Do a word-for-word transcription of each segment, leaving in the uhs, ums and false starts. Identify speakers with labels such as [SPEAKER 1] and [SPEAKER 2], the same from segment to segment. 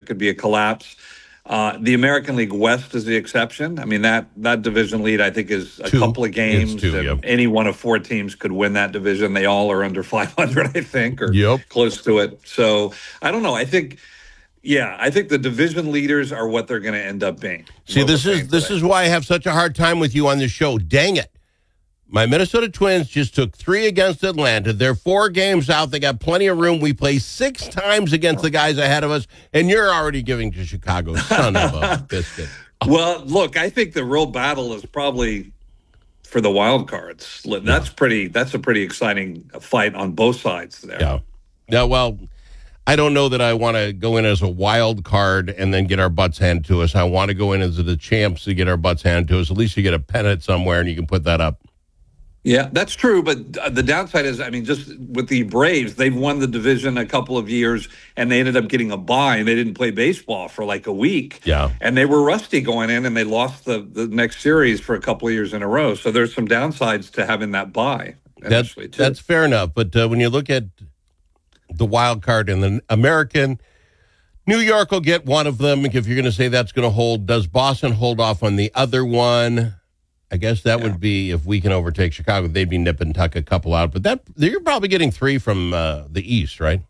[SPEAKER 1] could be a collapse. Uh, the American League West is the exception. I mean, that that division lead, I think, is a
[SPEAKER 2] two.
[SPEAKER 1] couple of games.
[SPEAKER 2] Two,
[SPEAKER 1] and
[SPEAKER 2] yep.
[SPEAKER 1] Any one of four teams could win that division. They all are under five hundred, I think, or
[SPEAKER 2] yep.
[SPEAKER 1] close to it. So I don't know. I think, yeah, I think the division leaders are what they're going to end up being.
[SPEAKER 2] See, this is this
[SPEAKER 1] today.
[SPEAKER 2] is why I have such a hard time with you on the show. Dang it. My Minnesota Twins just took three against Atlanta. They're four games out. They got plenty of room. We play six times against the guys ahead of us, and you're already giving to Chicago. Son of a biscuit.
[SPEAKER 1] Well, look, I think the real battle is probably for the wild cards. That's yeah. pretty. That's a pretty exciting fight on both sides there.
[SPEAKER 2] Yeah. Yeah. Well, I don't know that I want to go in as a wild card and then get our butts handed to us. I want to go in as the champs to get our butts handed to us. At least you get a pennant somewhere, and you can put that up.
[SPEAKER 1] Yeah, that's true. But the downside is, I mean, just with the Braves, they've won the division a couple of years, and they ended up getting a bye, and they didn't play baseball for like a week.
[SPEAKER 2] Yeah.
[SPEAKER 1] And they were rusty going in, and they lost the, the next series for a couple of years in a row. So there's some downsides to having that bye.
[SPEAKER 2] That's, that's fair enough. But uh, when you look at the wild card and the American, New York will get one of them. If you're going to say that's going to hold, does Boston hold off on the other one? I guess that yeah. would be if we can overtake Chicago, they'd be nip and tuck a couple out. But that you're probably getting three from uh, the East, right?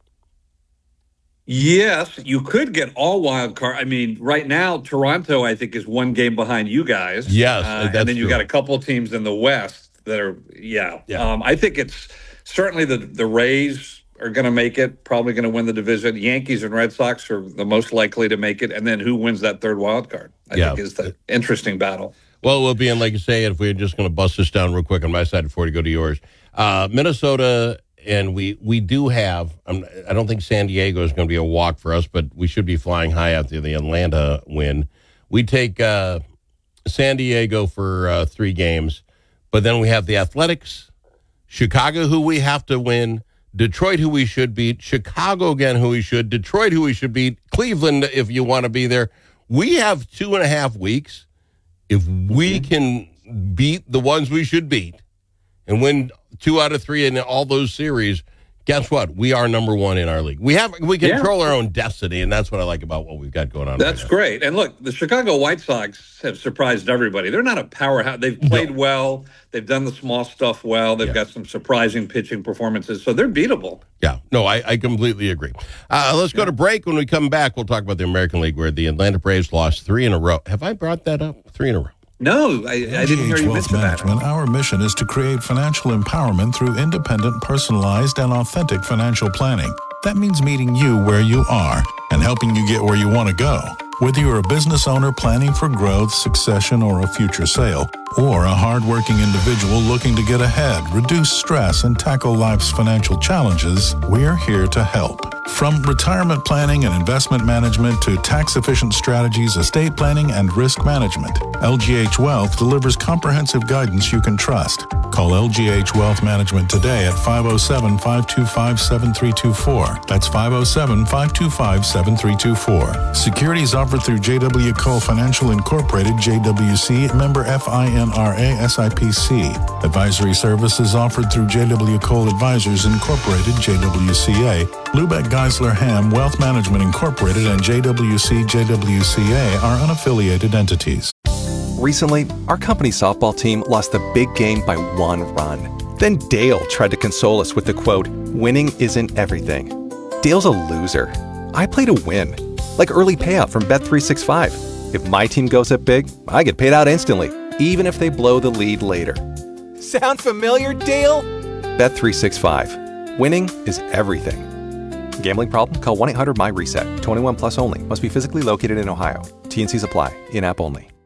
[SPEAKER 1] Yes, you could get all wild card. I mean, right now, Toronto, I think, is one game behind you guys.
[SPEAKER 2] Yes,
[SPEAKER 1] uh,
[SPEAKER 2] that's
[SPEAKER 1] and then you
[SPEAKER 2] true.
[SPEAKER 1] got a couple teams in the West that are, yeah.
[SPEAKER 2] yeah.
[SPEAKER 1] Um, I think it's certainly the the Rays are going to make it, probably going to win the division. Yankees and Red Sox are the most likely to make it. And then who wins that third wild card, I
[SPEAKER 2] yeah.
[SPEAKER 1] think, is the interesting battle.
[SPEAKER 2] Well, we'll be in, like you say, if we're just going to bust this down real quick on my side before we go to yours. Uh, Minnesota, and we we do have, um, I don't think San Diego is going to be a walk for us, but we should be flying high after the Atlanta win. We take uh, San Diego for uh, three games, but then we have the Athletics, Chicago, who we have to win, Detroit, who we should beat, Chicago again, who we should, Detroit, who we should beat, Cleveland, if you want to be there. We have two and a half weeks. If we can beat the ones we should beat and win two out of three in all those series, guess what? We are number one in our league. We have we control yeah. our own destiny, and that's what I like about what we've got going on.
[SPEAKER 1] That's
[SPEAKER 2] right
[SPEAKER 1] great. And look, the Chicago White Sox have surprised everybody. They're not a powerhouse. They've played no. well. They've done the small stuff well. They've yeah. got some surprising pitching performances, so they're beatable.
[SPEAKER 2] Yeah, no, I, I completely agree. Uh, let's go yeah. to break. When we come back, we'll talk about the American League, where the Atlanta Braves lost three in a row. Have I brought that up? Three in a row.
[SPEAKER 1] No, I, I didn't hear you mention that.
[SPEAKER 3] Our mission is to create financial empowerment through independent, personalized, and authentic financial planning. That means meeting you where you are and helping you get where you want to go. Whether you're a business owner planning for growth, succession, or a future sale, or a hardworking individual looking to get ahead, reduce stress, and tackle life's financial challenges, we're here to help. From retirement planning and investment management to tax-efficient strategies, estate planning, and risk management, L G H Wealth delivers comprehensive guidance you can trust. Call L G H Wealth Management today at five oh seven, five two five, seven three two four. That's five oh seven, five two five, seven three two four. Securities offered through J W. Cole Financial Incorporated, J W C, member F I N R A S I P C. Advisory services offered through J W. Cole Advisors Incorporated, J W C A. Lubeck Geisler Ham Wealth Management Incorporated and J W C J W C A are unaffiliated entities.
[SPEAKER 4] Recently, our company softball team lost the big game by one run. Then Dale tried to console us with the quote, "Winning isn't everything." Dale's a loser. I play to win. Like early payout from Bet three sixty-five. If my team goes up big, I get paid out instantly, even if they blow the lead later. Sound familiar, Dale? Bet three sixty-five. Winning is everything. Gambling problem? Call one eight hundred M Y RESET. twenty-one plus only. Must be physically located in Ohio. T and C's apply. In-app only.